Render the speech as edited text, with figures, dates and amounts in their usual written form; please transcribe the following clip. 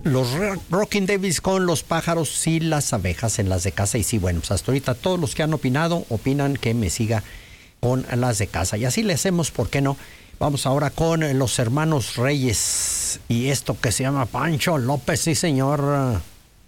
Los Rocking Davis con los pájaros y las abejas en las de casa. Y sí, bueno, pues hasta ahorita todos los que han opinado opinan que me siga con las de casa. Y así le hacemos, ¿por qué no? Vamos ahora con los hermanos Reyes y esto que se llama Pancho López, sí señor.